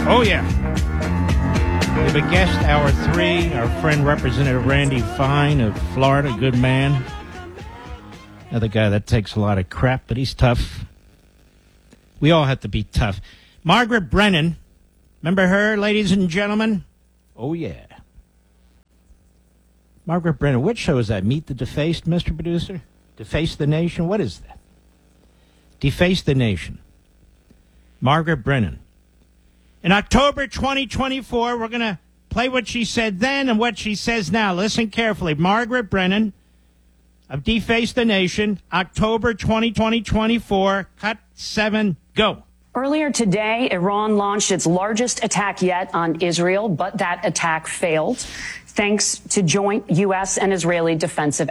Oh, yeah. We have a guest, hour 3, our friend Representative Randy Fine of Florida, good man. Another guy that takes a lot of crap, but he's tough. We all have to be tough. Margaret Brennan, remember her, ladies and gentlemen? Oh, yeah. Margaret Brennan, what show is that? Meet the Defaced, Mr. Producer? Deface the Nation? What is that? Deface the Nation. Margaret Brennan. In October 2024, we're going to play what she said then and what she says now. Listen carefully. Margaret Brennan of Deface the Nation, October 2024, cut 7, go. Earlier today, Iran launched its largest attack yet on Israel, but that attack failed thanks to joint U.S. and Israeli defensive